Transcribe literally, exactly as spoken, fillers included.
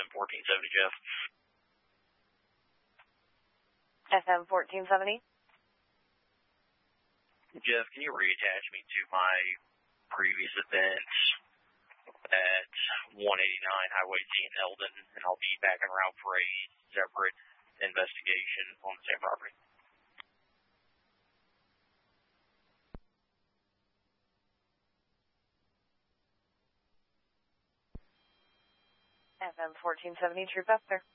M fourteen seventy, Jeff. F M fourteen seventy? Jeff, can you reattach me to my previous event at one eighty-nine Highway T in Eldon, and I'll be back en route for a separate investigation on the same property. F M fourteen seventy, Troop Buster.